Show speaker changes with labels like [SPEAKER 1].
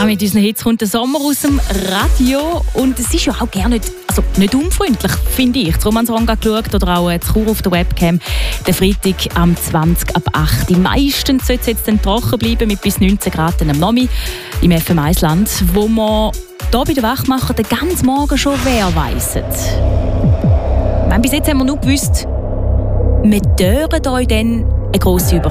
[SPEAKER 1] Ja, mit unseren Hits kommt der Sommer aus dem Radio und es ist ja auch gerne nicht unfreundlich, finde ich. Das Romansonga geschaut oder auch zu Chur auf der Webcam. Der Freitag am 20 ab 8. Meistens sollte es jetzt dann trocken bleiben mit bis 19 Grad am Nomi im FM1-Land, wo wir hier bei den Wachmachern den ganzen Morgen schon wehrweisen. Bis jetzt haben wir nur gewusst, wir dürfen euch dann eine grosse Überraschung